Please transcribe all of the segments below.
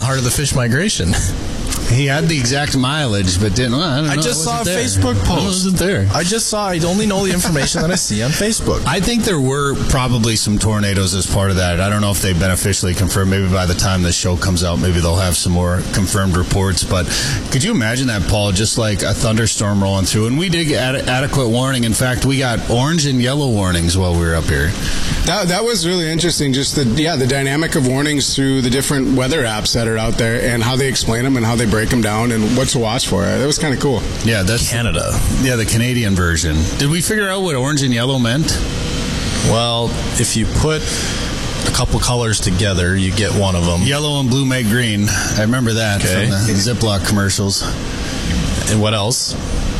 heart of the fish migration. He had the exact mileage, but didn't. Well, I don't know. I just saw a Facebook post. I wasn't there. I only know the information that I see on Facebook. I think there were probably some tornadoes as part of that. I don't know if they've been officially confirmed. Maybe by the time this show comes out, maybe they'll have some more confirmed reports. But could you imagine that, Paul, just like a thunderstorm rolling through? And we did get adequate warning. In fact, we got orange and yellow warnings while we were up here. That was really interesting, just the dynamic of warnings through the different weather apps that are out there and how they explain them and how they break them down and what to watch for. That was kind of cool. Yeah, that's Canada. Yeah, the Canadian version. Did we figure out what orange and yellow meant? Well, if you put a couple colors together, you get one of them. Yellow and blue make green. I remember that from the Ziploc commercials. And what else?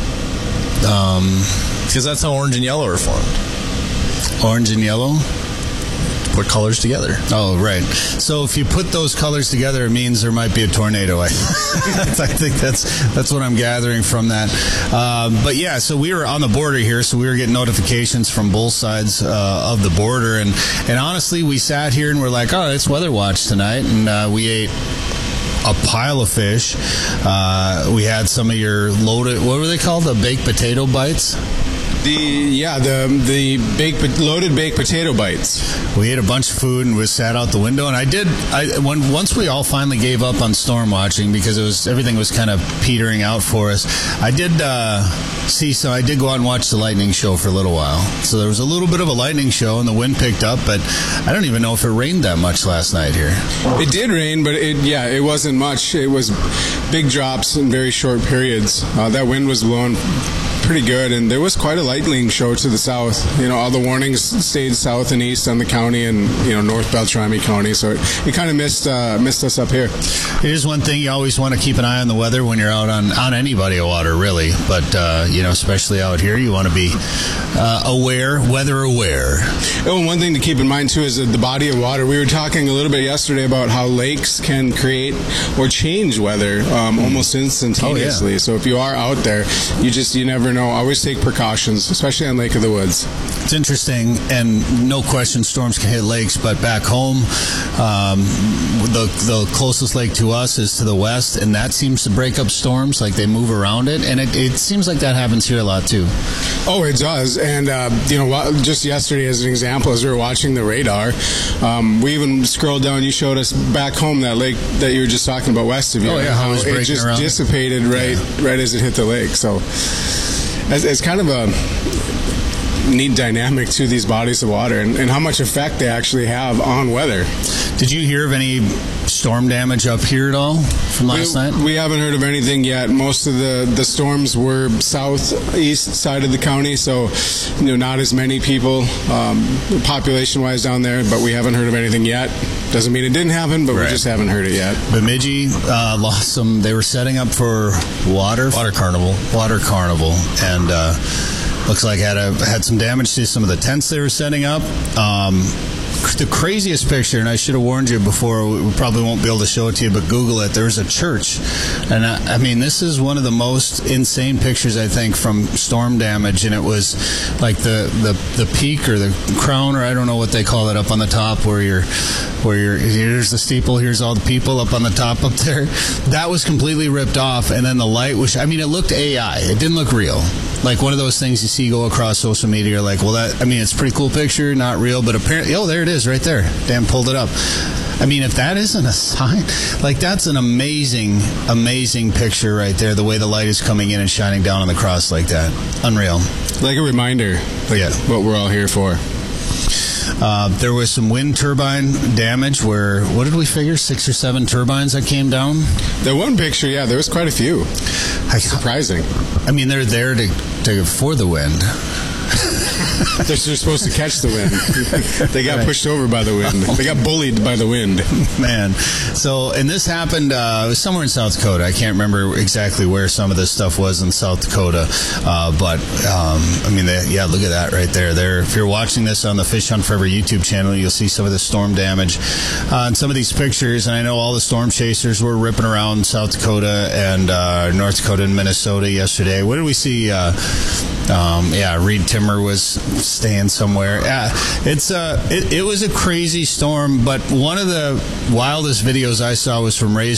Because that's how orange and yellow are formed. Orange and yellow? Put colors together. Oh, right. So if you put those colors together, it means there might be a tornado. I think that's what I'm gathering from that. But yeah, so we were on the border here, so we were getting notifications from both sides of the border, and honestly, we sat here and we're like, oh, it's Weather Watch tonight, and we ate a pile of fish. We had some of your loaded, what were they called? The baked potato bites? The loaded baked potato bites. We ate a bunch of food and we sat out the window. And once we all finally gave up on storm watching because everything was kind of petering out for us, I did I did go out and watch the lightning show for a little while. So there was a little bit of a lightning show and the wind picked up, but I don't even know if it rained that much last night here. It did rain, but it wasn't much. It was big drops in very short periods. That wind was blowing pretty good, and there was quite a lightning show to the south. All the warnings stayed south and east on the county and North Beltrami County, so it kind of missed us up here. It is one thing you always want to keep an eye on the weather when you're out on any body of water, really, but especially out here, you want to be weather aware. Oh, one thing to keep in mind too is that the body of water. We were talking a little bit yesterday about how lakes can create or change weather almost instantaneously. Oh, yeah. So if you are out there, you never know. Always take precautions, especially on Lake of the Woods. It's interesting, and no question storms can hit lakes, but back home, the closest lake to us is to the west, and that seems to break up storms, like they move around it, and it seems like that happens here a lot too. Oh, it does, and just yesterday as an example, as we were watching the radar, we even scrolled down, you showed us back home that lake that you were just talking about west of you. Oh yeah, how it just around. Dissipated right as it hit the lake, so it's kind of a neat dynamic to these bodies of water and how much effect they actually have on weather. Did you hear of any storm damage up here at all from last night? We haven't heard of anything yet. Most of the storms were southeast side of the county, so not as many people population-wise down there, but we haven't heard of anything yet. Doesn't mean it didn't happen, but we just haven't heard it yet. Bemidji lost some. They were setting up for water carnival, and looks like had some damage to some of the tents they were setting up. The craziest picture, and I should have warned you before, we probably won't be able to show it to you, but Google it. There's a church, and I mean, this is one of the most insane pictures, I think, from storm damage, and it was like the peak or the crown, or I don't know what they call it, up on the top where you're here's the steeple, here's all the people up on the top up there. That was completely ripped off, and then the light was, I mean, it looked AI. It didn't look real. Like one of those things you see go across social media, you're like, well, it's a pretty cool picture, not real, but apparently, there it is right there. Dan pulled it up. I mean, if that isn't a sign, like that's an amazing, amazing picture right there, the way the light is coming in and shining down on the cross like that. Unreal. Like a reminder, what we're all here for. There was some wind turbine damage where, what did we figure, 6 or 7 turbines that came down? The one picture, there was quite a few. Surprising. I mean, they're there for the wind. They're supposed to catch the wind. They got pushed over by the wind. They got bullied by the wind. Man. So, and this happened it was somewhere in South Dakota. I can't remember exactly where some of this stuff was in South Dakota. But look at that right there. If you're watching this on the Fish Hunt Forever YouTube channel, you'll see some of the storm damage on some of these pictures. And I know all the storm chasers were ripping around South Dakota and North Dakota and Minnesota yesterday. What did we see? Reed Timmer was staying somewhere. It was a crazy storm, but one of the wildest videos I saw was from Ray's